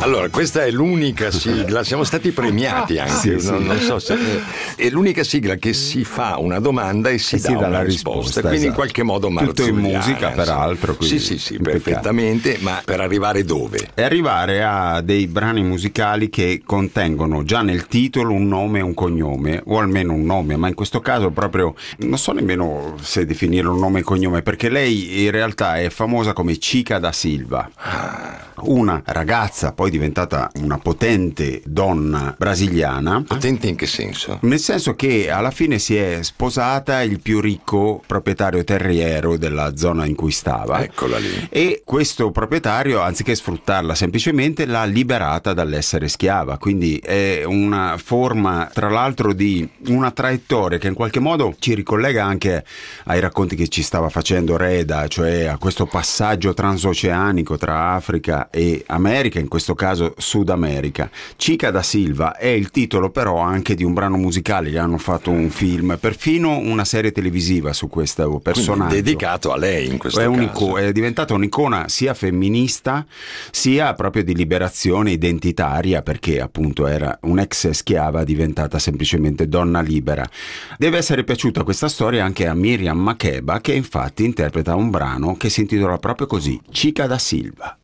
Allora, questa è l'unica sigla, siamo stati premiati anche, non so se è l'unica sigla che si fa una domanda e si dà una risposta, quindi in qualche modo tutto in musica, peraltro. Sì, perfettamente, ma per arrivare dove? E arrivare a dei brani musicali che contengono già nel titolo un nome e un cognome, o almeno un nome, ma in questo caso proprio non so nemmeno se definire un nome e cognome, perché lei in realtà è famosa come Chica da Silva, una ragazza poi diventata una potente donna brasiliana. Potente in che senso? Nel senso che alla fine si è sposata il più ricco proprietario terriero della zona in cui stava. Eccola lì. E questo proprietario, anziché sfruttarla semplicemente, l'ha liberata dall'essere schiava. Quindi è una forma, tra l'altro, di una traiettoria che in qualche modo ci ricollega anche ai racconti che ci stava facendo Reda, cioè a questo passaggio transoceanico tra Africa e America, in questo caso Sud America. Chica da Silva è il titolo però anche di un brano musicale, gli hanno fatto un film, perfino una serie televisiva su questo personaggio. Quindi dedicato a lei in questo caso. È diventata un'icona sia femminista sia proprio di liberazione identitaria, perché appunto era un'ex schiava diventata semplicemente donna libera. Deve essere piaciuta questa storia anche a Miriam Makeba, che infatti interpreta un brano che si intitola proprio così, Chica da Silva.